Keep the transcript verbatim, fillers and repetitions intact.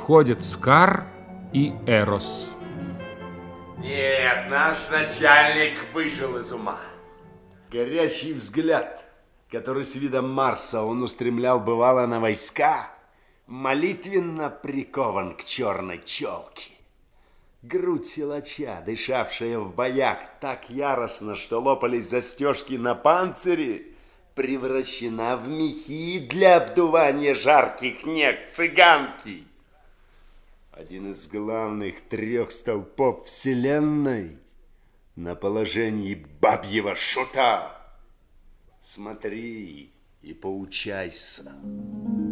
Входят Скар и Эрос. Нет, наш начальник выжил из ума. Горящий взгляд, который с видом Марса он устремлял бывало на войска, молитвенно прикован к черной челке. Грудь силача, дышавшая в боях так яростно, что лопались застежки на панцире, превращена в мехи для обдувания жарких нег цыганки. Один из главных трех столпов вселенной на положении бабьего шута. Смотри и поучайся.